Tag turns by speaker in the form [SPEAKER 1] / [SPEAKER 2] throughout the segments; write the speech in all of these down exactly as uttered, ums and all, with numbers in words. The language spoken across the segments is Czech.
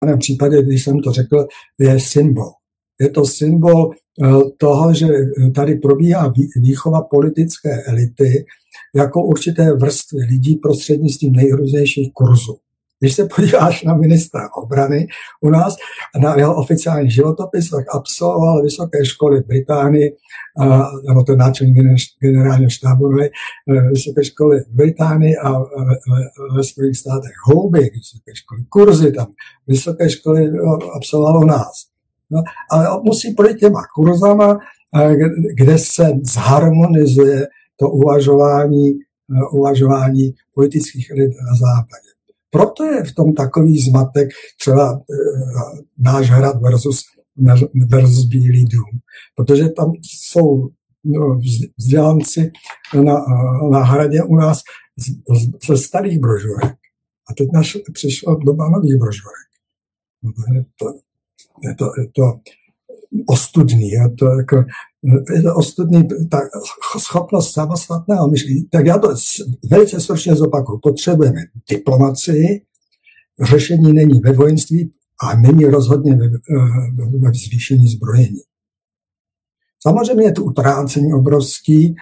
[SPEAKER 1] daném případě, když jsem to řekl, je symbol. Je to symbol toho, že tady probíhá výchova politické elity jako určité vrstvy lidí prostřednictvím nejrůznějších kurzů. Když se podíváš na ministra obrany u nás, na jeho oficiální životopis, tak absolvoval vysoké školy v Británii, nebo ten náčelník generálního štábu, vysoké školy v Británii a ve Spojených státech hlouběji, vysoké školy, kurzy tam, vysoké školy absolvoval u nás. No, ale musí projít těma kurzama, kde se zharmonizuje to uvažování, uvažování politických elit na západě. Proto je v tom takový zmatek třeba e, náš hrad versus, versus Bílý dům. Protože tam jsou no, vzdělanci na, na hradě u nás ze starých brožurek. A teď naš, přišla doba nových brožurek. No, je, to, je, to, je to ostudný. Je to, jako, je to ostudný, ta schopnost samostatného myšlení. Tak já to velice stručně zopakuju. Potřebujeme diplomacii, řešení není ve vojenství a není rozhodně ve, ve zvýšení zbrojení. Samozřejmě je to utrácení obrovský,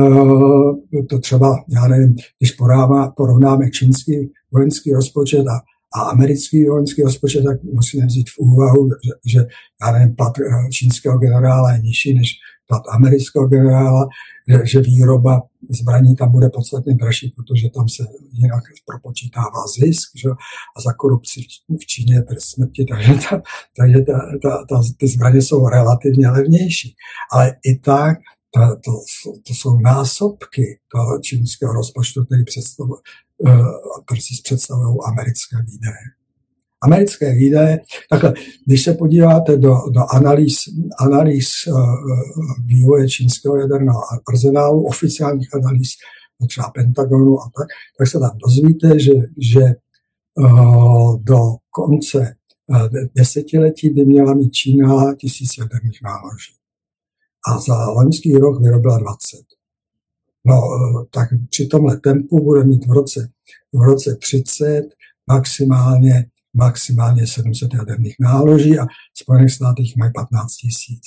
[SPEAKER 1] to třeba, já nevím, když porovnáme čínský vojenský rozpočet a a americký vojenský rozpočet, tak musíme vzít v úvahu, že, že já nevím, plat čínského generála je nižší než plat amerického generála, že, že výroba zbraní tam bude podstatně dražší, protože tam se jinak propočítává zisk, že? A za korupci v Číně je trest smrti, takže, ta, takže ta, ta, ta, ty zbraně jsou relativně levnější. Ale i tak to, to, to jsou násobky toho čínského rozpočtu, který představuje představují americké výdaje. Americké výdaje, takhle, když se podíváte do, do analýz, analýz uh, vývoje čínského jaderného arzenálu, oficiálních analýz třeba Pentagonu a tak, tak se tam dozvíte, že, že uh, do konce uh, desetiletí by měla mít Čína tisíc jaderných náloží. A za loňský rok vyrobila dvacet. No, tak při tomhle tempu bude mít v roce, v roce třicet maximálně, maximálně sedm set jaderných náloží a v Spojených státech mají patnáct tisíc.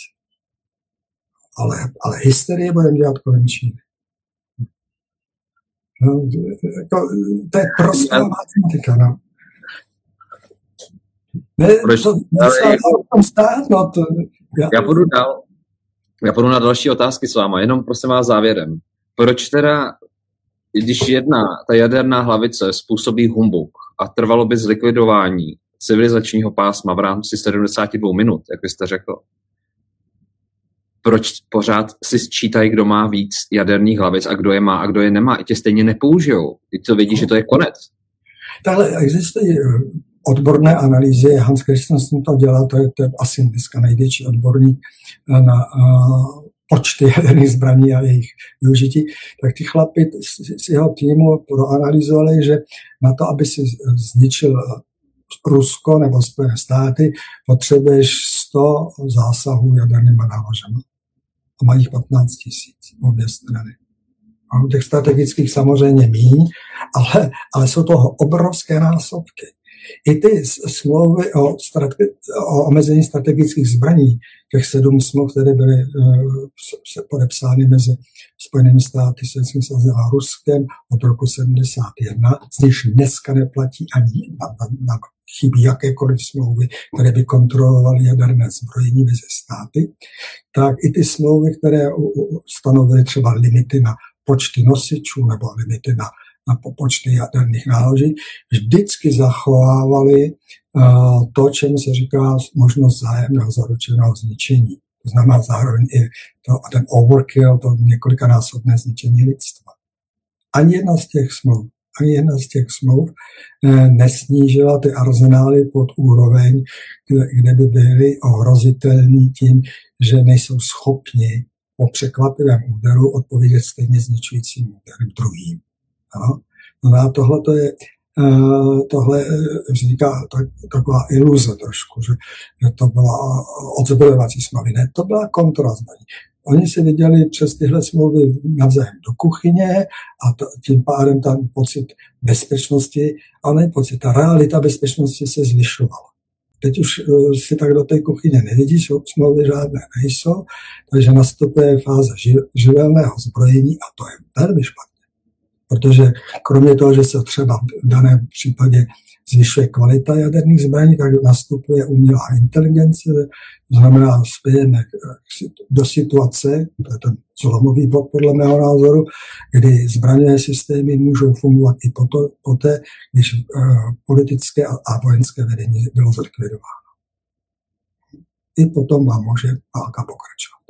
[SPEAKER 1] Ale, ale hysterie budeme dělat kolem Číny. No, jako, to je prostá matematika, no. Ne,
[SPEAKER 2] Proč?
[SPEAKER 1] to, to, stát, no, to,
[SPEAKER 2] já, já půjdu dál. Já půjdu na další otázky s váma, jenom prosím vás závěrem. Proč teda, když jedna, ta jaderná hlavice způsobí humbuk a trvalo by zlikvidování civilizačního pásma v rámci sedmdesát dva minut, jak vy jste řekl, proč pořád si sčítají, kdo má víc jaderných hlavic a kdo je má a kdo je nemá? I tě stejně nepoužijou. I to vědí, že to je konec.
[SPEAKER 1] Takhle existují odborné analýzy. Hans Christensen to dělá, to je, to je asi dneska největší odborník na uh, počty jaderných zbraní a jejich využití, tak ty chlapi z jeho týmu proanalyzovali, že na to, aby si zničil Rusko nebo Spojené státy, potřebuješ sto zásahů jadernýma náložema. A mají jich patnáct tisíc obě strany. A u těch strategických samozřejmě míň, ale, ale jsou toho obrovské násobky. I ty smlouvy o, strate- o omezení strategických zbraní, těch sedm smluv, které byly uh, podepsány mezi Spojenými státy, Sovětským svazem a Ruskem od roku sedmdesát jedna, z nich dneska neplatí ani na, na, na chybí jakékoliv smlouvy, které by kontrolovaly jaderné zbrojení mezi státy, tak i ty smlouvy, které u, u, stanovily třeba limity na počty nosičů nebo limity na na počty jaderných náloží, vždycky zachovávali uh, to, čemu se říká možnost vzájemného zaručeného zničení. To znamená zároveň i to, ten overkill, to několikanásobné zničení lidstva. Ani jedna z těch smluv, ani jedna z těch smluv eh, nesnížila ty arzenály pod úroveň, kde, kde by byly ohrozitelní tím, že nejsou schopni po překvapivém úderu odpovědět stejně zničujícím úderem druhým. No, no a tohle to je, tohle vzniká tak, taková iluze trošku, že, že to byla odzbrojovací smlouvy. Ne, to byla kontrazbraní. Oni si viděli přes tyhle smlouvy navzájem do kuchyně a to, tím pádem tam pocit bezpečnosti, ale ne pocit, ta realita bezpečnosti se zvyšovala. teď už si tak do té kuchyně nevidíš, smlouvy žádné nejsou, takže nastupuje fáze živelného zbrojení a to je velmi špatně. Protože kromě toho, že se třeba v daném případě zvyšuje kvalita jaderných zbraní, tak nastupuje umělá inteligence, to znamená spějeme do situace, to je ten zlomový bod podle mého názoru, kdy zbraňové systémy můžou fungovat i poté, když uh, politické a vojenské vedení bylo zlikvidováno. I potom vám může válka pokračovat.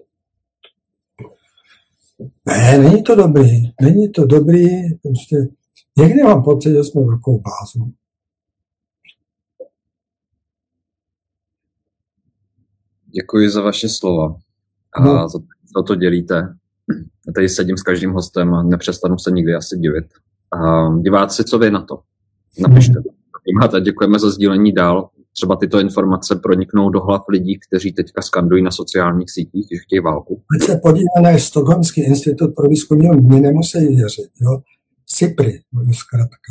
[SPEAKER 1] Ne, není to dobrý, není to dobrý, prostě někdy mám pocit, že jsme v rukou bázů.
[SPEAKER 2] Děkuji za vaše slova a no. za, za to dělíte. Já tady sedím s každým hostem a nepřestanu se nikdy asi divit. A diváci, co vy na to? Napište. Hmm. Děkujeme za sdílení dál. Třeba tyto informace proniknou do hlav lidí, kteří teďka skandují na sociálních sítích, že chtějí válku.
[SPEAKER 1] Když se podíváme na Stockholmský institut pro výzkum, mě nemusí věřit. Jo? SIPRI, zkrátka.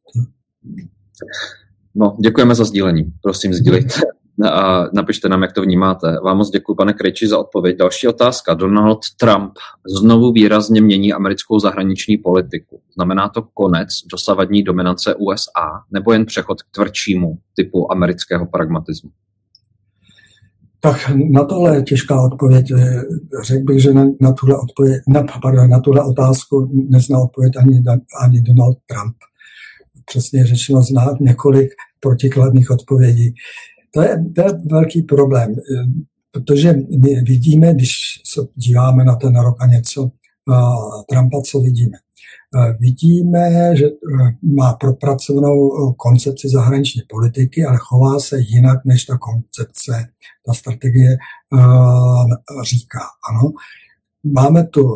[SPEAKER 2] No, děkujeme za sdílení. Prosím, sdílejte. A napište nám, jak to vnímáte. Vám moc děkuji, pane Krejči, za odpověď. Další otázka. Donald Trump znovu výrazně mění americkou zahraniční politiku. Znamená to konec dosavadní dominance U S A nebo jen přechod k tvrdšímu typu amerického pragmatismu?
[SPEAKER 1] Tak na tohle je těžká odpověď. Řekl bych, že na, na, tuhle, odpověď, na, pardon, na tuhle otázku nezná odpověď ani, ani Donald Trump. Přesně řečeno, zná několik protikladných odpovědí. To je, to je velký problém, protože my vidíme, když se díváme na ten rok a něco Trumpa, co vidíme. Vidíme, že má propracovanou koncepci zahraniční politiky, ale chová se jinak, než ta koncepce, ta strategie říká. Ano. Máme tu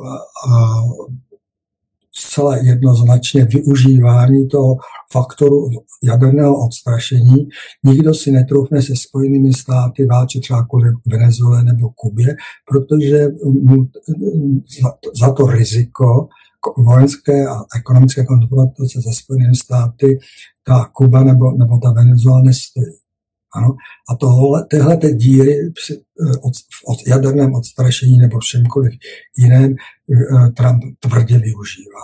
[SPEAKER 1] zcela jednoznačně využívání toho faktoru jaderného odstrašení. Nikdo si netroufne se Spojenými státy válčit třeba kvůli Venezuele nebo Kubě, protože za to riziko vojenské a ekonomické konfrontace se Spojenými státy ta Kuba nebo, nebo ta Venezuela nestojí. Ano. A tohle, tyhle ty díry od, od jaderném odstrašení nebo všemkoliv jiném Trump tvrdě využívá.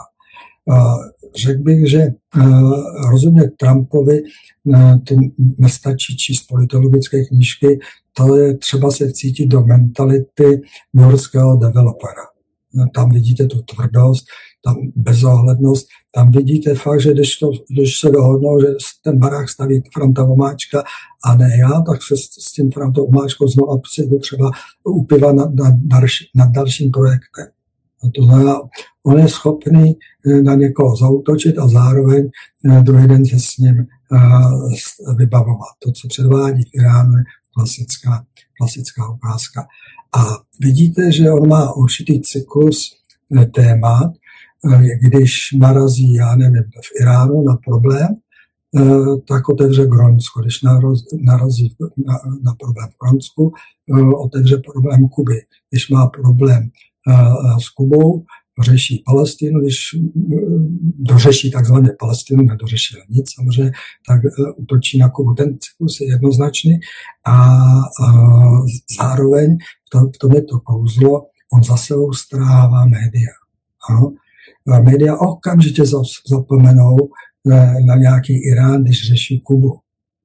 [SPEAKER 1] Řekl bych, že rozumět Trumpovi to nestačí číst politologické knížky, to je třeba se cítit do mentality newyorského developera. Tam vidíte tu tvrdost, tam bezohlednost, tam vidíte fakt, že když, to, když se dohodnou, že ten barák staví Franta Vomáčka a ne já, tak se s tím Frantou Vomáčkou znovu přijdu třeba u piva nad, nad, nad dalším projektem. A to znamená, on je schopný na někoho zaútočit a zároveň druhý den se s ním vybavovat. To, co předvádí v Iránu, je klasická, klasická ukázka. A vidíte, že on má určitý cyklus témat, když narazí, já nevím, v Iránu na problém, tak otevře Grónsko. Když narazí na, na problém v Grónsku, otevře problém Kuby. Když má problém s Kubou, řeší Palestinu, když dořeší takzvaně Palestinu, nedořešil nic samozřejmě, tak útočí na Kubu. Ten cyklus je jednoznačný a, a zároveň v tom je to kouzlo, on za sebou strává média. Ano. Média okamžitě zapomenou na nějaký Irán, když řeší Kubu.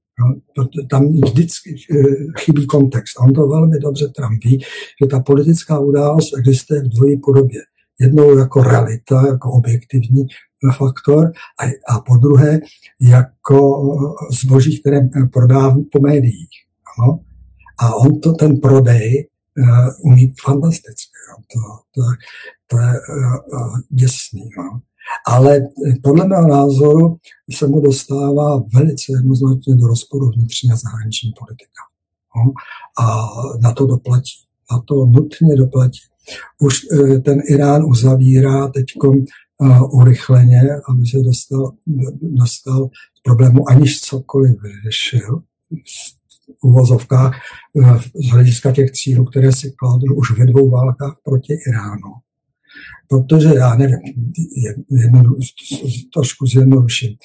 [SPEAKER 1] Tam vždycky chybí kontext. A on to velmi dobře Trump ví, že ta politická událost existuje v dvojí podobě. Jednou jako realita, jako objektivní faktor a, a po druhé jako zboží, které prodá po médiích. Ano? A on to, ten prodej uh, umí fantasticky. To, to, to je uh, děsný. No. Ale podle mého názoru se mu dostává velice jednoznačně do rozporu vnitřní a zahraniční politika. No. A na to doplatí. Na to nutně doplatí. Už uh, ten Irán uzavírá teďkom uh, urychleně, aby se dostal, dostal z problému, aniž cokoliv vyřešil. V uvozovkách z hlediska těch cílů, které si kladl už ve dvou válkách proti Iránu. Protože, já nevím, jedno, trošku zjednoduším.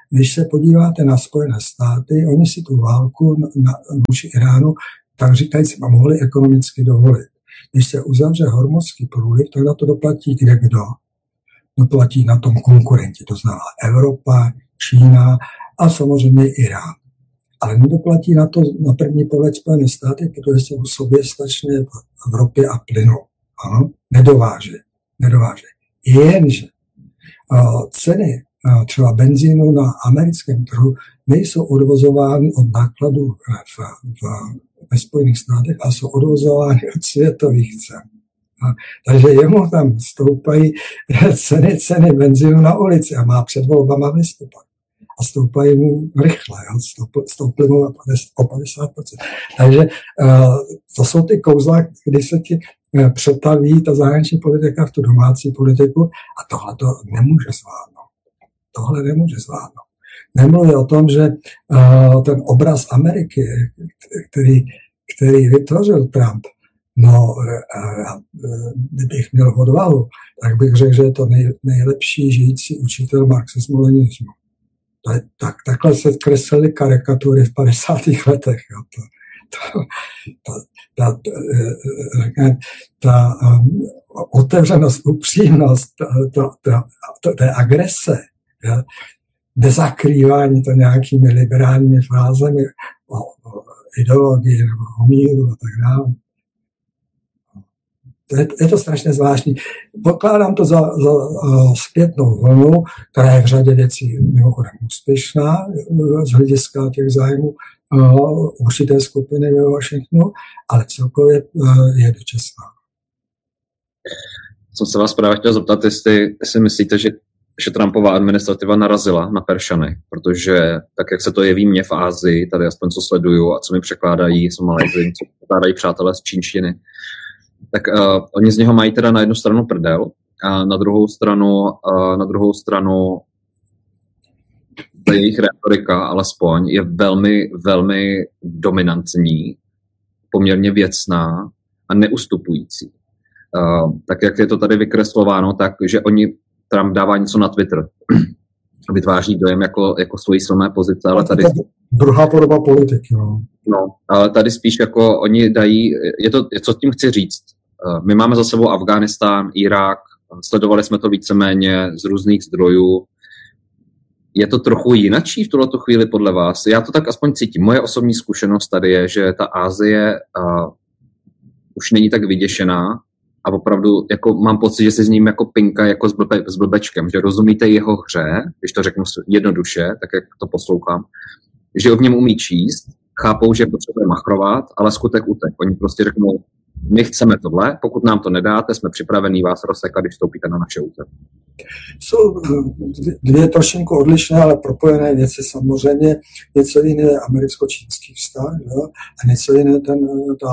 [SPEAKER 1] když se podíváte na Spojené státy, oni si tu válku na, vůči Iránu, tak říkajíc, mohli ekonomicky dovolit. Když se uzavře Hormuzský průliv, tak na to doplatí kde kdo? Doplatí na tom konkurenti, to znamená Evropa, Čína a samozřejmě Irán. Ale nedoplatí na to na první pohled Spojené státy, protože jsou soběstačné v ropě a plynu. Ano? Nedováže. Nedováže. Jenže uh, ceny uh, třeba benzínu na americkém trhu nejsou odvozovány od nákladů v, v, ve Spojených státech a jsou odvozovány od světových cen. A, takže jemu tam stoupají ceny, ceny benzínu na ulici a má před volbama vystupovat. A stoupají mu rychle, stouply mu o padesát procent. Takže uh, to jsou ty kouzla, kdy se ti uh, přetaví ta zahraniční politika v tu domácí politiku a tohle to nemůže zvládnout. Tohle nemůže zvládnout. Nemluví o tom, že uh, ten obraz Ameriky, který, který vytvořil Trump, no, uh, uh, kdybych měl odvahu, tak bych řekl, že je to nej, nejlepší žijící učitel marxismu-leninismu. Tak, takhle se kreslily karikatury v padesátých letech. Jo. To, to, to, ta, ta, ta um, otevřenost, upřímnost, to, to, to, té agrese, jo, nezakrývání to nějakými liberálními frázemi o, o ideologii nebo o míru a tak dále. Je, je to strašně zvláštní. Pokládám to za, za uh, zpětnou vlnu, která je v řadě věcí mimochodem úspěšná z hlediska těch zájmů uh, určité skupiny ve Washingtonu, ale celkově uh, je dočasná.
[SPEAKER 2] Jsem se vás právě chtěl zeptat, jestli si myslíte, že, že Trumpova administrativa narazila na Peršany, protože tak, jak se to jeví mě v Ázii, tady aspoň co sleduju a co mi překládají z Malajzy, co překládají přátelé z čínštiny, tak uh, oni z něho mají teda na jednu stranu prdel a na druhou stranu, uh, na druhou stranu ta jejich retorika alespoň je velmi, velmi dominantní, poměrně věcná a neustupující. Uh, tak jak je to tady vykreslováno, tak že oni Trump dává něco na Twitter. Vytváří dojem jako, jako svojí silné pozice, ale tady...
[SPEAKER 1] Druhá podoba politiky, no.
[SPEAKER 2] No, ale tady spíš jako oni dají, je to, co tím chci říct. My máme za sebou Afghánistán, Irák, sledovali jsme to víceméně z různých zdrojů. Je to trochu jinačí v tuhletu chvíli podle vás? Já to tak aspoň cítím. Moje osobní zkušenost tady je, že ta Asie uh, už není tak vyděšená a opravdu jako mám pocit, že si s ním jako pinka jako s, blbe, s blbečkem, že rozumíte jeho hře, když to řeknu jednoduše, tak jak to poslouchám, že v něm umí číst, chápou, že potřebuje machrovat, ale skutek utek. Oni prostě řeknou, my chceme tohle, pokud nám to nedáte, jsme připravení vás rozsekat, když vstoupíte na naše území.
[SPEAKER 1] Jsou dvě trošinku odlišné, ale propojené věci samozřejmě. Něco jiné je americko-čínský vztah, jo? A něco jiné ten, ta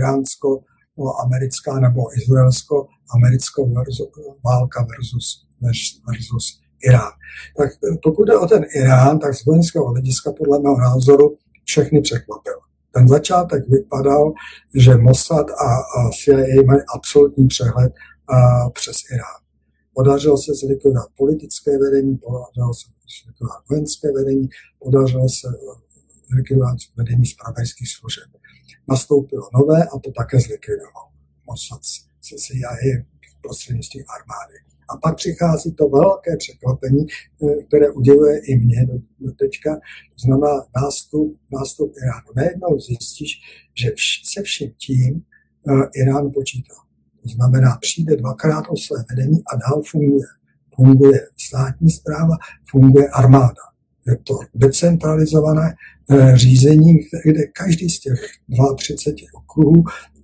[SPEAKER 1] iránsko-americká nebo izraelsko-americká versus, válka versus, versus Irán. Tak pokud jde o ten Irán, tak z vojenského hlediska podle mého názoru všechny překvapil. Ten začátek vypadal, že Mossad a, a C I A mají absolutní přehled a, přes Irán. Podařilo se zlikvidovat politické vedení, podařilo se zlikvidovat vojenské vedení, podařilo se zlikvidovat vedení zpravodajských služeb. Nastoupilo nové a to také zlikvidoval Mossad se C I A prostřednictvím armády. A pak přichází to velké překvapení, které udivuje i mě do, do teďka, to znamená nástup, nástup Iránu. Najednou zjistíš, že vš, se vším tím uh, Irán počítá. To znamená, přijde dvakrát o své vedení a dál funguje. Funguje státní správa, funguje armáda. Je to decentralizované uh, řízení, kde každý z těch třicet dva okruhů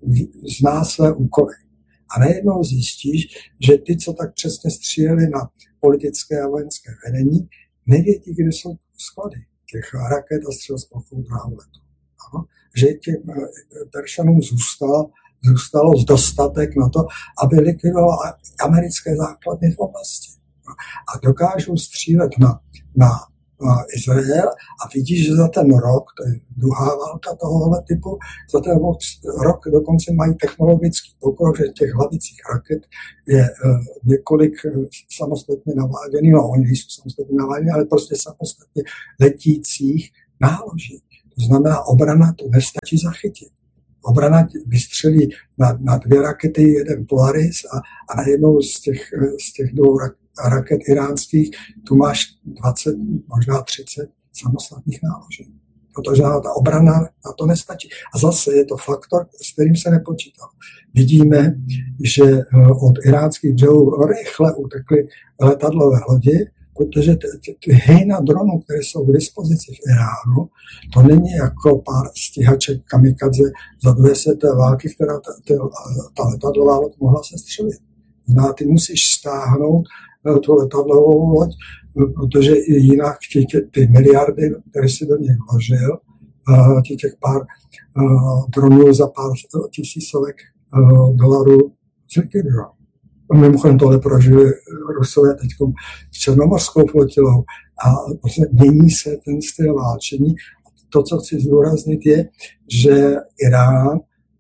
[SPEAKER 1] zná své úkoly. A najednou zjistíš, že ty, co tak přesně stříleli na politické a vojenské vedení, nevědí, kde jsou sklady těch raket a střelských druhého letu. Aha. Že těm Peršanům zůstalo, zůstalo dostatek na to, aby likvidovalo americké základny v oblasti. A dokážou střílet na, na Izrael a vidíš, že za ten rok, to je druhá válka tohohle typu, za ten rok, rok dokonce mají technologický pokrok, že těch hlavicích raket je uh, několik uh, samostatně naváděných, no oni nejsou samostatně naváděný, ale prostě samostatně letících náloží. To znamená, obrana to nestačí zachytit. Obrana vystřelí na, na dvě rakety, jeden Polaris a, a na jednou z těch, z těch dvou raket iránských tu máš dvacet, možná třicet samostatných náloží. Protože ta obrana na to nestačí. A zase je to faktor, s kterým se nepočítal. Vidíme, že od iránských břehů rychle utekly letadlové lodi, protože ty, ty, ty hejna dronů, které jsou k dispozici v Iránu, to není jako pár stíhaček kamikadze za druhé světové války, která ta, ta, ta letadlová loď mohla se střelit. No, ty musíš stáhnout tu letadlovou loď, protože jinak ty, ty, ty miliardy, které si do nich vložil, těch, těch pár uh, dronů za pár tisícovek uh, dolarů zlikvidoval. Mimochodem tohle prožili Rusové teď s černomorskou flotilou a prostě mění se ten styl válčení. To, co chci zdůraznit, je, že Irán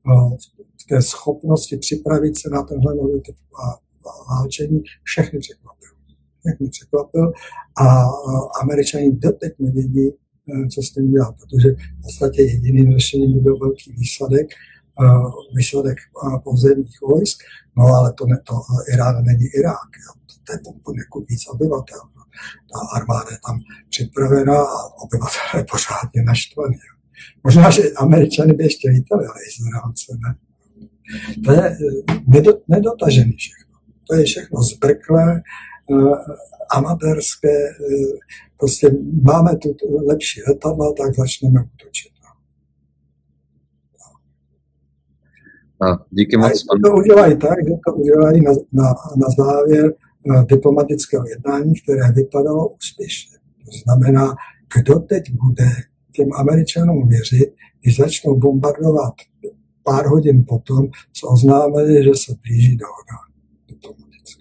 [SPEAKER 1] v té schopnosti připravit se na tenhle nový typ válčení všechny překvapil. Všechny překvapil a Američani doteď nevědí, co s tím dělat, protože v podstatě jediným řešením by byl velký výsledek, výsledek pozemních vojsk, no ale to, ne, to Irán není Irák, jo. To je poněkud víc obyvatel. No. Ta armáda je tam připravená a obyvatel je pořádně naštvaný. Jo. Možná, že Američani by ještě lítali, ale Izraelce ne. To je nedotažený všechno. To je všechno zbrklé, uh, amatérské, uh, prostě máme tu lepší letadla, tak začneme útočit.
[SPEAKER 2] A díky moc.
[SPEAKER 1] A to udělají tak, že to udělají na, na, na závěr na diplomatického jednání, které vypadalo úspěšně. To znamená, kdo teď bude těm Američanům věřit, když začnou bombardovat pár hodin potom, co oznámili, že se blíží dohoda diplomatické.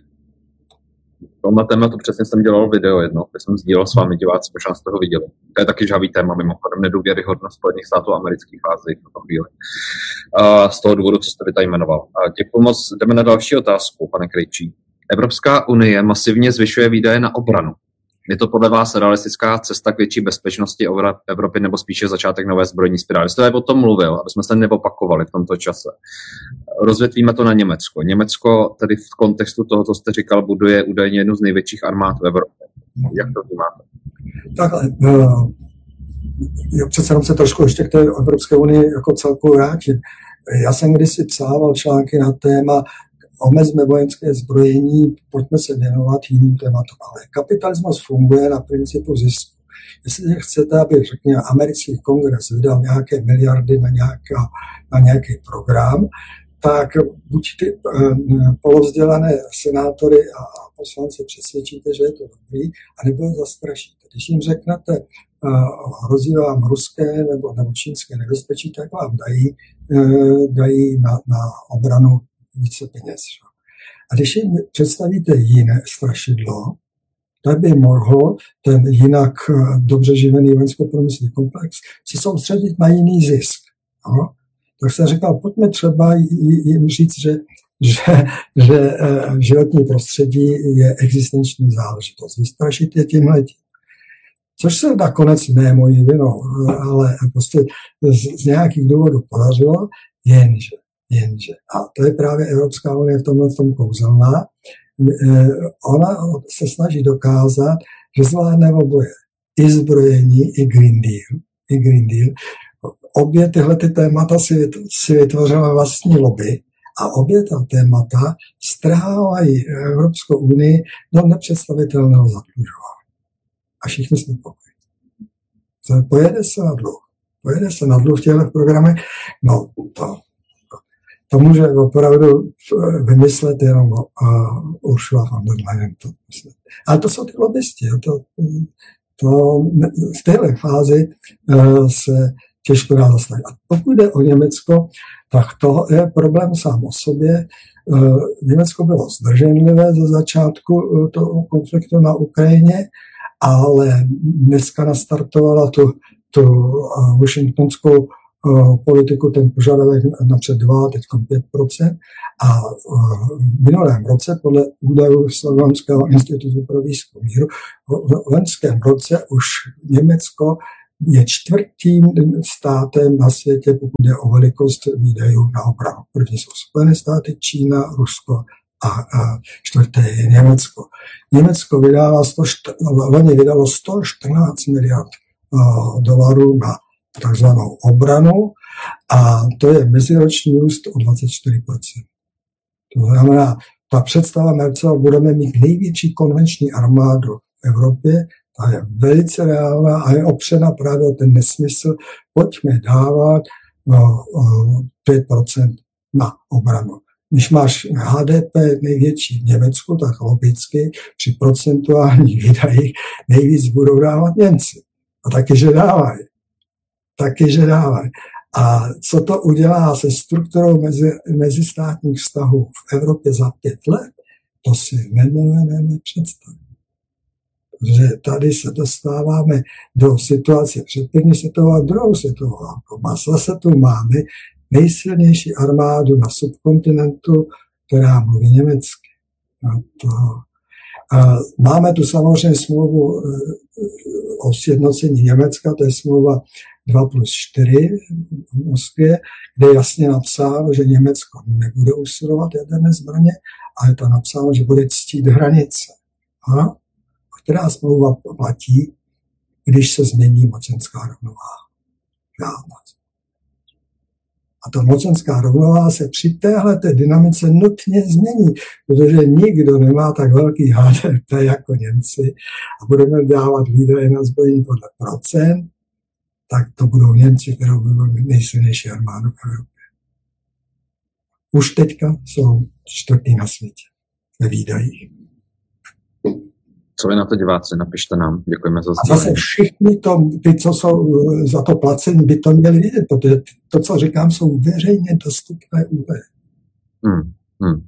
[SPEAKER 2] Na tématu přesně jsem dělal video jedno, kde jsem sdílel s vámi, diváci možná z toho viděli. To je taky žhavý téma, mimochodem nedůvěryhodnost Spojených států amerických fází v tom chvíli. Uh, z toho důvodu, co jste vy tady jmenoval. Uh, děkuji moc. Jdeme na další otázku, pane Krejčí. Evropská unie masivně zvyšuje výdaje na obranu. Je to podle vás realistická cesta k větší bezpečnosti Evropy nebo spíše začátek nové zbrojní spirály? Jste o tom mluvil, aby jsme se neopakovali v tomto čase. Rozvětvíme to na Německo. Německo tedy v kontextu toho, co jste říkal, buduje údajně jednu z největších armád v Evropě. Jak to vnímáte?
[SPEAKER 1] Takhle, uh, já přece jenom se trošku ještě k té Evropské unii jako celku vrátím. Já jsem kdysi psával články na téma omezme vojenské zbrojení, pojďme se věnovat jiným tématům. Ale kapitalismus funguje na principu zisku. Jestli chcete, aby, řekněme, americký kongres vydal nějaké miliardy na, nějaká, na nějaký program, tak buď ty uh, polovzdělané senátory a poslanci přesvědčíte, že je to dobrý, anebo je zastrašíte. Když jim řeknete, uh, hrozí vám ruské nebo, nebo čínské nebezpečí, tak vám dají, uh, dají na, na obranu více peněz. A když jim představíte jiné strašidlo, tak by mohl ten jinak dobře živený vojensko-průmyslový komplex se soustředit na jiný zisk. No? Tak jsem říkal, pojďme třeba jim říct, že, že, že životní prostředí je existenční záležitost. Vystrašit je tímhletím. Což se nakonec ne mojí vinou, ale prostě z, z nějakých důvodů podařilo, jenže Jenže. A to je právě Evropská unie v tomhle tom kouzelná. Ona se snaží dokázat, že zvládne oboje. I zbrojení, i Green Deal. I Green Deal. Obě tyhle ty témata si, si vytvořila vlastní lobby a obě ta témata strhávají Evropskou unii do nepředstavitelného zadlužování. A všichni jsme pokojení. Pojede se na dluh. Pojede se na dluh v těchto programech. No, to To může opravdu vymyslet jenom uh, Ursula von der Leyen. To Ale to jsou ty lobbysti. To, to v téhle fázi uh, se těžko dá zastavit. A pokud jde o Německo, tak to je problém sám o sobě. Uh, Německo bylo zdrženlivé ze začátku uh, toho konfliktu na Ukrajině ale dneska nastartovala tu, tu washingtonskou politiku, ten požadavek napřed dva, teď pět procent. A v minulém roce, podle údajů Slovenského institutu pro výzkum míru, v loňském roce už Německo je čtvrtým státem na světě, pokud jde o velikost výdajů na obranu. První jsou Spojené státy, Čína, Rusko a, a čtvrté je Německo. Německo vydává sto, loni vydalo sto čtrnáct miliard uh, dolarů na takzvanou obranu a to je meziroční růst o dvacet čtyři procent. To znamená, ta představa Mercela, budeme mít největší konvenční armádu v Evropě, ta je velice reálná a je opřena právě o ten nesmysl, pojďme dávat no, pět procent na obranu. Když máš H D P největší v Německu, tak logicky při procentuálních výdajích nejvíc budou dávat Němci. A taky, že dávají. Taky, že dávají. A co to udělá se strukturou mezi, mezistátních vztahů v Evropě za pět let, to si nedovedeme představit. Protože tady se dostáváme do situace před první světovou a druhou světovou válkou. A zase tu máme nejsilnější armádu na subkontinentu, která mluví německy. A to, a máme tu samozřejmě smlouvu o sjednocení Německa, to je smlouva dva plus čtyři v Moskvě, kde je jasně napsáno, že Německo nebude usilovat jaderné zbraně, a je to napsáno, že bude ctít hranice. A která smlouva platí, když se změní mocenská rovnováha. A ta mocenská rovnováha se při téhleté dynamice nutně změní, protože nikdo nemá tak velký H D P jako Němci a budeme dávat výdaje na zbrojení podle procent, tak to budou Němci, kterou budou nejsilnější armádu v Evropě. Už teďka jsou čtvrtý na světě ve výdajích.
[SPEAKER 2] Co vy na to diváci, napište nám. Děkujeme za
[SPEAKER 1] sdělení. A zase všichni to, ty, co jsou za to placení, by to měli vidět, protože to, co říkám, jsou veřejně dostupné údaje.
[SPEAKER 2] Hmm, hmm.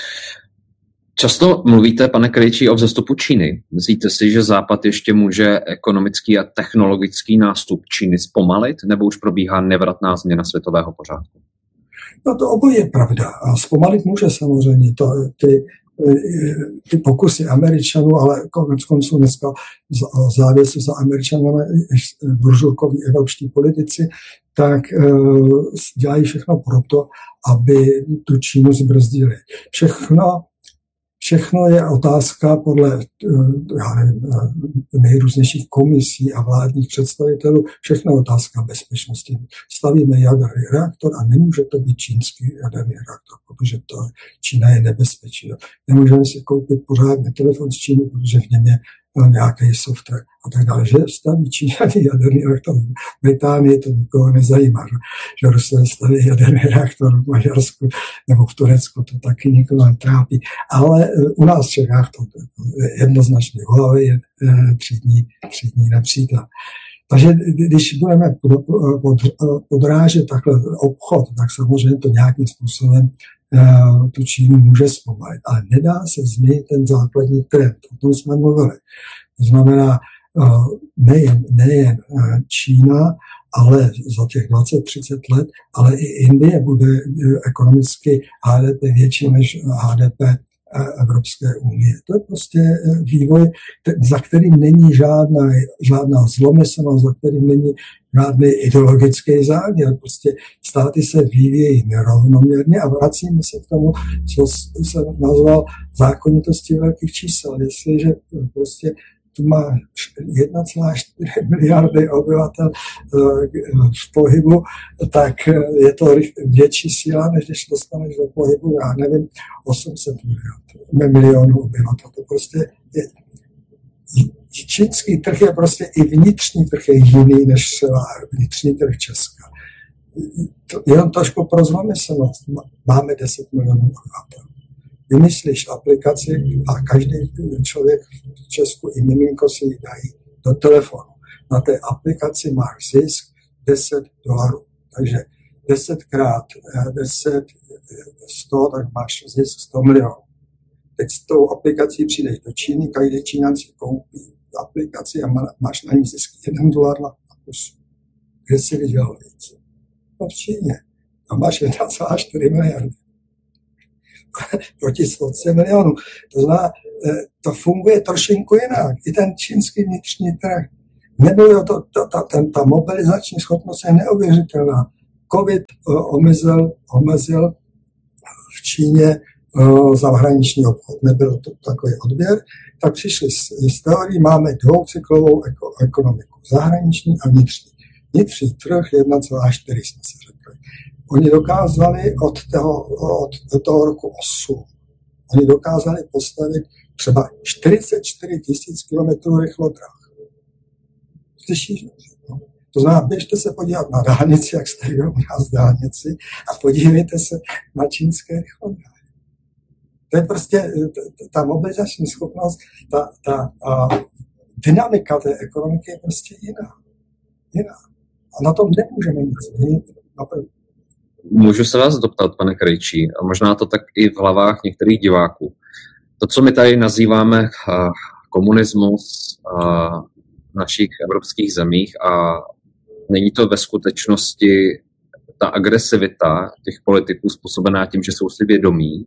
[SPEAKER 2] Často mluvíte, pane Krejčí, o vzestupu Číny. Myslíte si, že Západ ještě může ekonomický a technologický nástup Číny zpomalit, nebo už probíhá nevratná změna světového pořádku?
[SPEAKER 1] No to oboje je pravda. A zpomalit může samozřejmě. To, ty, ty pokusy Američanů, ale konec konců dneska závěsu za Američanů buržurkoví evropští politici, tak uh, dělají všechno proto, aby tu Čínu zbrzdili. Všechno Všechno je otázka podle já nevím, nejrůznějších komisí a vládních představitelů, všechno je otázka bezpečnosti. Stavíme jaderný reaktor a nemůže to být čínský jaderný reaktor, protože to Čína je nebezpečí. Nemůžeme si koupit pořádný telefon z Číny, protože v něm je nějaký software a tak dále. Že staví Číňaný jaderný reaktor v Británii, to nikoho nezajímá. Že, že Rusové staví jaderný reaktor v Maďarsku nebo v Turecku, to taky nikoho netrápí. Ale u nás v Čechách to jednoznačně Huawei je tři dní, tři dní například. Takže když budeme podrážet takhle obchod, tak samozřejmě to nějakým způsobem tu Čínu může zpomalit. Ale nedá se změnit ten základní trend. O tom jsme mluvili. To znamená nejen, nejen Čína, ale za těch dvacet třicet let, ale i Indie bude ekonomicky H D P větší než H D P Evropské unie. To je prostě vývoj, za kterým není žádná, žádná zlomyslnost, za kterým není žádný ideologický záměr. Prostě státy se vyvíjejí nerovnoměrně a vracíme se k tomu, co jsem nazval zákonitosti velkých čísel. Jestliže prostě tu má jedna celá čtyři miliardy obyvatel v pohybu, tak je to větší síla, než když dostaneš do pohybu, já nevím, osm set milionů obyvatel. To prostě je, čínský trh je prostě i vnitřní trh je jiný než vnitřní trh Česka. To, jenom trošku pro zlomyslnost. Máme deset milionů obyvatel. Vymyslíš aplikaci a každý člověk v Česku i miminko si ji dají do telefonu. Na té aplikaci máš zisk deset dolarů. Takže deset krát deset, sto, tak máš zisk sto milionů. Teď s tou aplikací přijdeš do Číny, každý Číňan si koupí aplikaci a máš na ní zisk jeden dolar na kus. Kde jsi vydělal víc? No v Číně. A máš jedna celá čtyři miliardy. Proti sto milionů. To znamená, to funguje trošinku jinak. I ten čínský vnitřní trh. Nebylo to, to ta, ten, ta mobilizační schopnost je neuvěřitelná. Covid omezil, omezil v Číně uh, zahraniční obchod. Nebyl to takový odběr. Tak přišli s, s teorií, máme dvoucyklovou eko, ekonomiku. Zahraniční a vnitřní. Vnitřní trh jedna celá čtyři jsme si řekli. Oni dokázali od toho, od toho roku osm, oni dokázali postavit třeba čtyřicet čtyři tisíc kilometrů rychlodráh. Slyšíš? No. To znamená, běžte se podívat na dálnici, jak jste u nás dálnici, a podívejte se na čínské rychlodráhy. To je prostě ta mobilizační schopnost, ta, ta a, dynamika té ekonomiky je prostě jiná. jiná. A na tom nemůžeme nic změnit.
[SPEAKER 2] Můžu se vás doptat, pane Krejčí, a možná to tak i v hlavách některých diváků. To, co my tady nazýváme komunismus v našich evropských zemích, a není to ve skutečnosti ta agresivita těch politiků způsobená tím, že jsou si vědomí,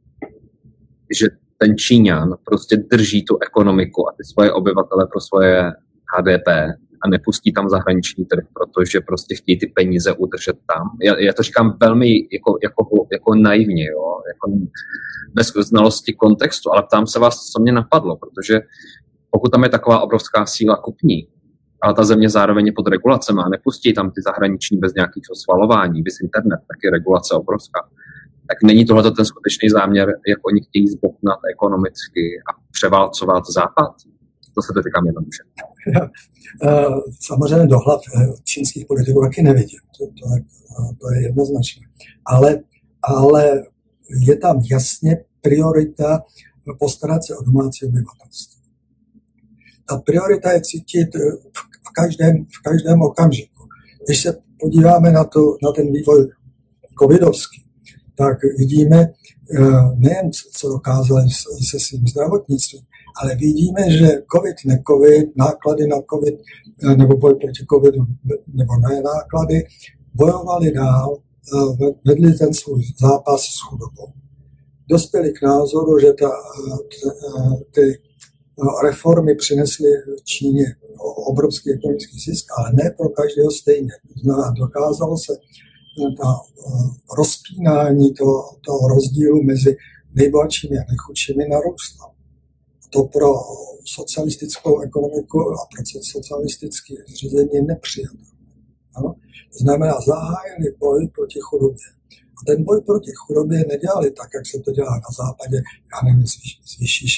[SPEAKER 2] že ten Číňan prostě drží tu ekonomiku a ty svoje obyvatele pro svoje H D P a nepustí tam zahraniční trh, protože prostě chtějí ty peníze udržet tam. Já, já to říkám velmi jako, jako, jako naivně, jo? Jako bez znalosti kontextu, ale ptám se vás, co mě napadlo, protože pokud tam je taková obrovská síla kupní, ale ta země zároveň je pod regulacemi a nepustí tam ty zahraniční bez nějakého schvalování, bez internet, tak je regulace obrovská. Tak není tohle ten skutečný záměr, jak oni chtějí zbouchnat ekonomicky a převálcovat Západ? To se to říkám jednoduše.
[SPEAKER 1] Samozřejmě do hlav čínských politiků taky nevidím. To, to, to je jednoznačné. Ale, ale je tam jasně priorita postarat se o domácí obyvatelstvo. Ta priorita je cítit v každém, v každém okamžiku. Když se podíváme na, to, na ten vývoj covidovský, tak vidíme nejen, co dokázali se svým zdravotnictvím, ale vidíme, že covid, ne covid, náklady na covid, nebo boj proti covidu, nebo ne náklady, bojovali dál, vedli ten svůj zápas s chudobou. Dospěli k názoru, že ta, ty reformy přinesly Číně obrovský ekonomický zisk, ale ne pro každého stejně. To znamená, dokázalo se ta rozpínání toho, toho rozdílu mezi nejbohatšími a nejchudšími narůstlo. To pro socialistickou ekonomiku a pro socialistické zřízení je nepřijatelné. To znamená, zahájili boj proti chudobě. A ten boj proti chudobě nedělali tak, jak se to dělá na západě. Já nevím, zvýšíš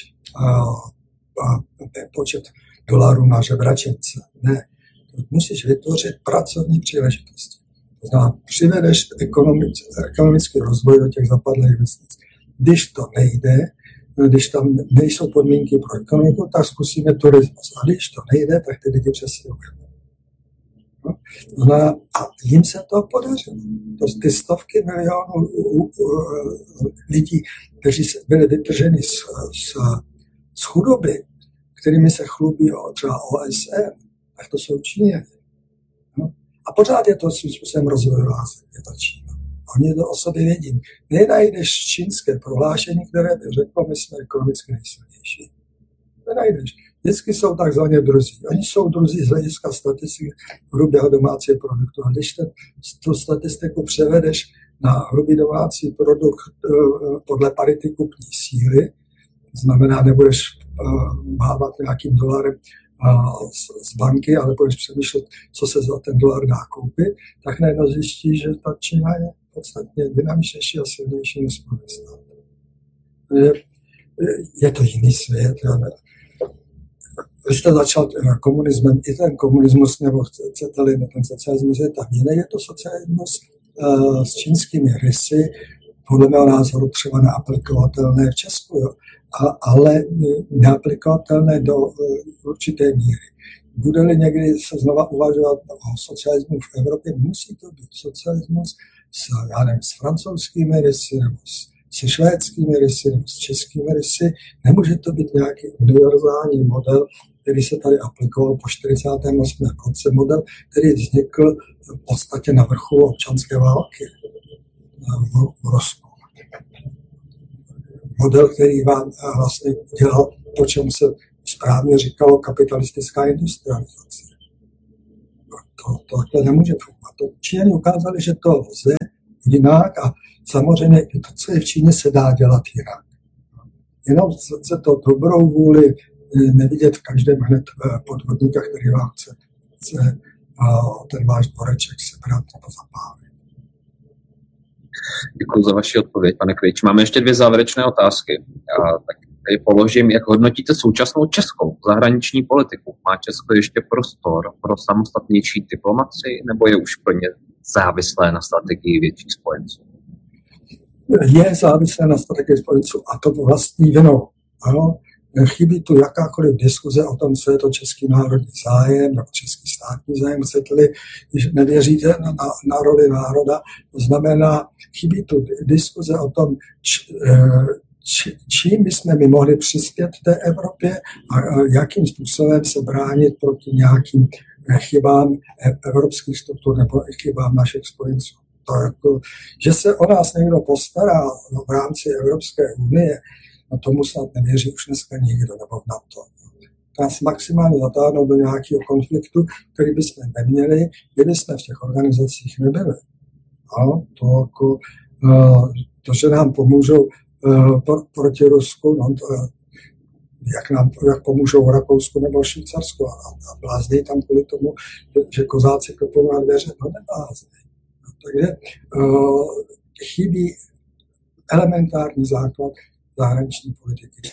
[SPEAKER 1] počet dolarů na žebračence. Ne. Musíš vytvořit pracovní příležitosti. To znamená, přivedeš ekonomický, ekonomický rozvoj do těch zapadlých vesnic. Když to nejde, když tam nejsou podmínky pro ekonomiku, tak zkusíme turismus. A když to nejde, tak ty lidi přestěhujeme. No, a jim se to podařilo. To, ty stovky milionů lidí, kteří byli vytrženi z, z, z chudoby, kterými se chlubí třeba O S N, tak to jsou Číňané. No? A pořád je to svým způsobem rozvojová země, ta Čína. Oni to o sobě vědí. Nenajdeš čínské prohlášení, které by řeklo, my jsme ekonomicky nejsilnější. Nenajdeš. Vždycky jsou takzvaně druzí. Oni jsou druzí z hlediska statistiky hrubého domácího produktu. A když ten, tu statistiku převedeš na hrubý domácí produkt uh, podle parity kupní síly, znamená, nebudeš uh, mávat nějakým dolarem uh, z, z banky, ale budeš přemýšlet, co se za ten dolar dá koupit, tak najednou zjistíš, že ta Čína je podstatně dynamičnější a silnější než Spojené státy. Je, je to jiný svět. Ne? Když to začal komunismem, i ten komunismus, nebo chcete-li, ten socialismus je tam jiný, je to socialismus uh, s čínskými rysy, podle mého názoru třeba neaplikovatelné v Česku, jo, a, ale neaplikovatelné do uh, určité míry. Bude-li někdy se znova uvažovat o socialismu v Evropě, musí to být socialismus s, já nevím, s francouzskými rysy, nebo s se švédskými rysy nebo s českými rysy. Nemůže to být nějaký univerzální model, který se tady aplikoval po čtyřicátém osmém roce, model, který vznikl v podstatě na vrcholu občanské války v Rusku. Model, který vám vlastně dělal to, čemu se správně říkalo kapitalistická industrializace. To, to takhle nemůže fungovat. To Číňani ukázali, že to lze jinak a samozřejmě i to, co je v Číně, se dá dělat jinak. Jenom se to dobrou vůli nevidět v každém hned podvodníka, který vám chce, chce ten váš dvoreček sebrat nebo zapálit.
[SPEAKER 2] Děkuji za vaši odpověď, pane Krejčí. Máme ještě dvě závěrečné otázky. Já tak tady položím, jak hodnotíte současnou českou zahraniční politiku? Má Česko ještě prostor pro samostatnější diplomaci, nebo je už plně závislé na strategii větších spojenců?
[SPEAKER 1] Je závislé na strategii spojenců a to vlastní vinou. Ano, chybí tu jakákoliv diskuze o tom, co je to český národní zájem nebo český státní zájem. Chcete-li, když nevěříte na, na, na roli národa, to znamená, chybí tu diskuze o tom, č, č, čím bychom my mohli přispět té Evropě a jakým způsobem se bránit proti nějakým chybám evropských struktur nebo chybám našich spojenců. To jako, že se o nás někdo postará v rámci Evropské unie, no tomu snad nevěří už dneska nikdo, nebo na to. Nás maximálně zatáhnout do nějakého konfliktu, který bychom neměli, kdyby jsme v těch organizacích nebyli. A to, jako, to, že nám pomůžou proti Rusku, no to, jak nám jak pomůžou Rakousku nebo Švýcarsku a, a blázní tam kvůli tomu, že, že kozáci klopou na dveře, to neblázní. No, takže uh, chybí elementární základ zahraniční politiky.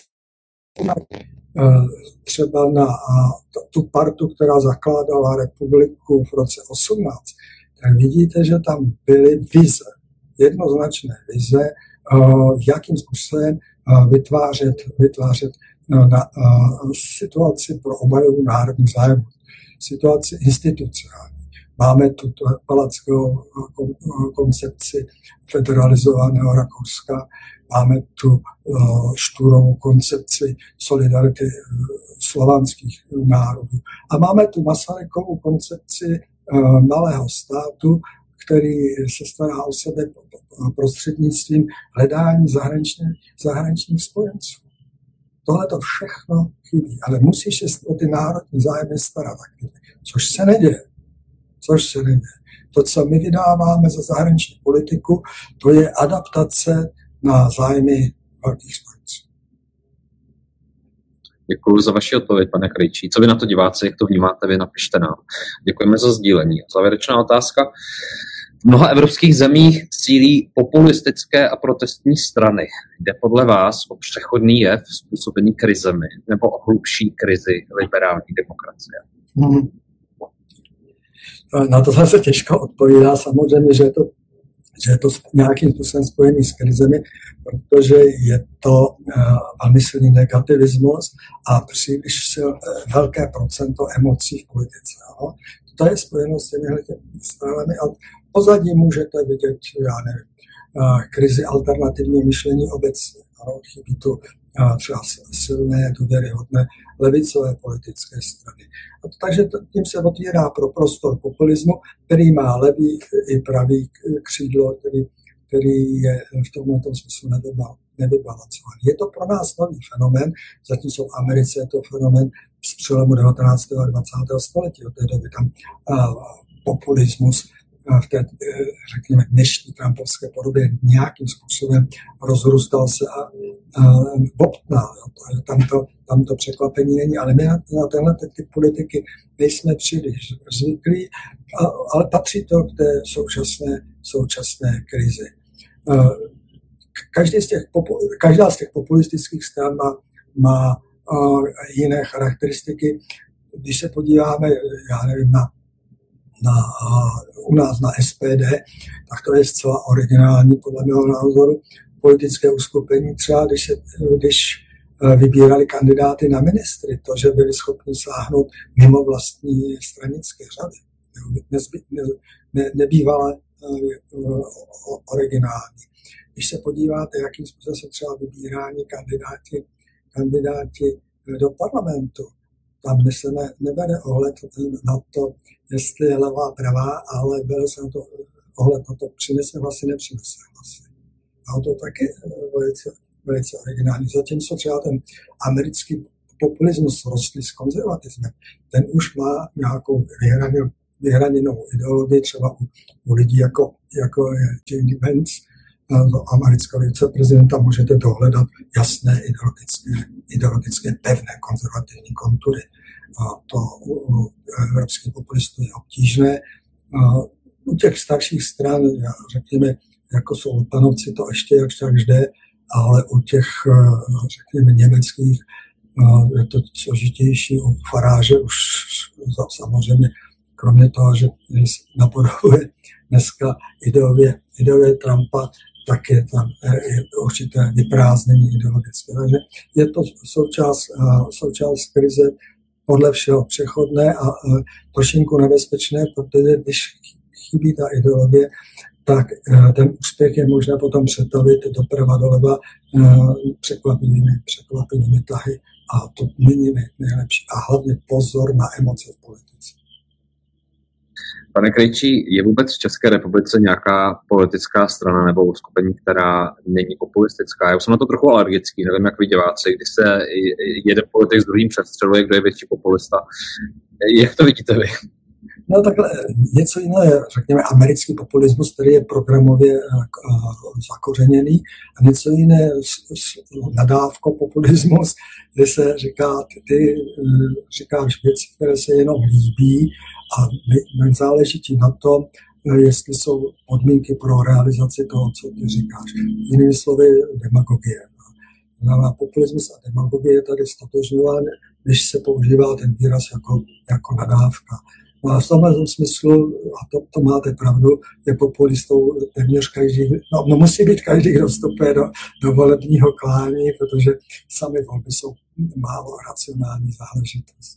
[SPEAKER 1] Třeba na tu partu, která zakládala republiku v roce osmnáct, tak vidíte, že tam byly vize, jednoznačné vize, jakým způsobem vytvářet, vytvářet na situaci pro obhajobu národních zájmů, situaci institucionální. Máme tu palackého koncepci federalizovaného Rakouska, máme tu Štúrovou koncepci solidarity slovanských národů a máme tu Masarykovu koncepci malého státu, který se stará o sebe prostřednictvím hledání zahraničních, zahraničních spojenců. Tohle to všechno chybí, ale musíš se o ty národní zájmy starat aktivně, což se neděje. Což se neděje. To, co my vydáváme za zahraniční politiku, to je adaptace na zájmy velkých spojenců.
[SPEAKER 2] Děkuji za vaši odpověď, pane Krejčí. Co vy na to diváci, jak to vnímáte, vy napište nám. Děkujeme za sdílení. Závěrečná otázka. V mnoha evropských zemích sílí populistické a protestní strany. Jde podle vás o přechodný jev způsobený krizemi nebo o hlubší krizi liberální demokracie?
[SPEAKER 1] Hmm. Na to zase těžko odpovídá. Samozřejmě, že je to, že je to nějakým způsobem spojený s krizemi, protože je to uh, velmi silný negativismus a příliš sil, uh, velké procento emocí v politice. No? To je spojeno s těmi stranami a pozadí můžete vidět, já nevím, uh, krizi alternativního myšlení obecně. No? Chybí tu uh, třeba silné, důvěryhodné levicové politické strany. A takže tím se otvírá pro prostor populismu, který má levý i pravý křídlo, který, který je v tomto smyslu nevybalancovaný. Je to pro nás nový fenomén, zatímco v Americe je to fenomén z přelomu devatenáctého a dvacátého století. Od té doby tam uh, populismus v té, řekněme, dnešní trumpovské podobě nějakým způsobem rozrůstal se a, a bobtnal. Tam to, tam to překvapení není, ale my na, na tenhle typ politiky nejsme příliš zvyklí, a, ale patří to k té současné, současné krizi. Každý z těch, každá z těch populistických stran má, má jiné charakteristiky. Když se podíváme, já nevím, na Na, u nás na S P D, tak to je zcela originální podle mého názoru politické uskupení. Třeba když, se, když vybírali kandidáty na ministry, to, že byli schopni sáhnout mimo vlastní stranické řady, nezby, ne, ne, nebývalé originální. když se podíváte, jakým způsobem jsou třeba vybíráni kandidáti, kandidáti do parlamentu, tam se ne, nebere ohled na to, jestli je levá, pravá, ale bere se na to ohled na to, přinese hlasy, nepřinese hlasy. A to taky velice, velice originální. Zatímco třeba ten americký populismus rostl s konzervatismem, ten už má nějakou vyhraněnou, vyhraněnou ideologii, třeba u, u lidí jako, jako je J D Vance, do amerického viceprezidenta můžete dohledat jasné ideologické, ideologické pevné konzervativní kontury. A to u, u evropských populistů je obtížné. A u těch starších stran, řekněme, jako jsou Lupanovci, to ještě jak tak jde, ale u těch, řekněme, německých je to složitější. U Faráže už samozřejmě, kromě toho, že napodobuje dneska ideově, ideově Trumpa, tak je tam je určité vyprázdnění ideologické. Takže je to součást, součást krize, podle všeho přechodné a trošinku nebezpečné, protože když chybí ta ideologie, tak ten úspěch je možné potom přetavit doprava doleva překvapivými, překvapivými tahy a to není nejlepší. A hlavně pozor na emoce v politice.
[SPEAKER 2] Pane Krejčí, je vůbec v České republice nějaká politická strana nebo uskupení, která není populistická? Já už jsem na to trochu alergický, nevím, jak vy diváci, když se jeden politik s druhým přestřeluje, kdo je větší populista. Jak to vidíte vy?
[SPEAKER 1] No takhle, něco jiného, řekněme, americký populismus, který je programově zakořeněný, a něco jiné nadávko populismus, kde se říká, ty, ty říkáš věci, které se jenom líbí a nezáleží ti na tom, jestli jsou podmínky pro realizaci toho, co ty říkáš. Jinými slovy, demagogie. Na populismus a demagogie je tady stotožňován, když se používá ten výraz jako, jako nadávka. No a v tomhle smyslu, a to, to máte pravdu, je populistou téměř každý, no, no musí být každý, kdo vstupuje do, do volebního klání, protože sami volby jsou málo racionální záležitost.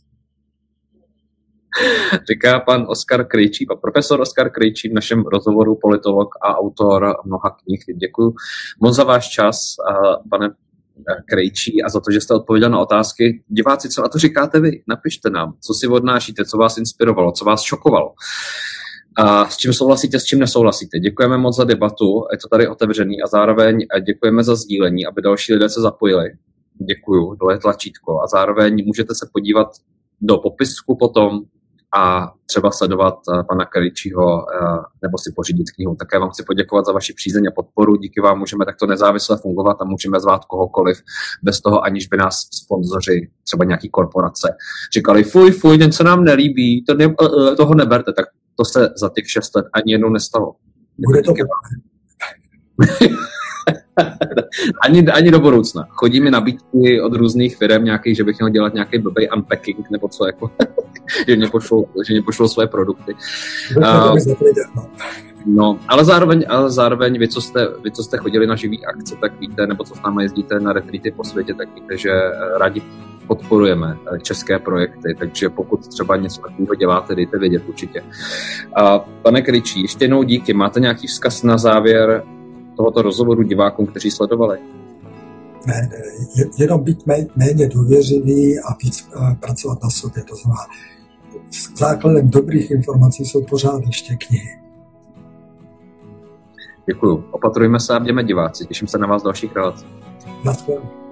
[SPEAKER 2] Říká pan Oskar Krejčí, pan profesor Oskar Krejčí v našem rozhovoru, politolog a autor mnoha knih. Děkuji moc za váš čas, pane Krejčí, a za to, že jste odpověděl na otázky. Diváci, co na to říkáte vy? Napište nám, co si odnášíte, co vás inspirovalo, co vás šokovalo. A s čím souhlasíte, s čím nesouhlasíte. Děkujeme moc za debatu, je to tady otevřený a zároveň děkujeme za sdílení, aby další lidé se zapojili. Děkuju, dole je tlačítko. A zároveň můžete se podívat do popisku potom a třeba sledovat pana Krejčího nebo si pořídit knihu. Také vám chci poděkovat za vaši přízeň a podporu. Díky vám můžeme takto nezávisle fungovat a můžeme zvát kohokoliv bez toho, aniž by nás sponzoři, třeba nějaký korporace, říkali, fuj, fuj, ten se nám nelíbí, to ne, toho neberte. Tak to se za těch šest let ani jednou nestalo.
[SPEAKER 1] Bude to
[SPEAKER 2] ani, ani do budoucna. Chodí mi nabídky od různých firm nějakých, že bych měl dělat nějaký blbej unpacking nebo co, jako, že mě pošlou, že mě pošlou své produkty. Uh, no, ale zároveň, ale zároveň vy, co jste, vy, co jste chodili na živý akce, tak víte, nebo co s námi jezdíte na retreaty po světě, tak víte, že rádi podporujeme české projekty, takže pokud třeba něco takového děláte, dejte vědět určitě. A pane Krejčí, ještě jednou díky. Máte nějaký vzkaz na závěr tohoto rozhovoru divákům, kteří sledovali?
[SPEAKER 1] Ne, ne, jenom být méně důvěřivý a víc pracovat na sobě. To znamená, základem dobrých informací jsou pořád ještě knihy.
[SPEAKER 2] Děkuju. Opatrujme se a bděme diváci. Těším se na vás v dalších relacích.
[SPEAKER 1] Naschledanou.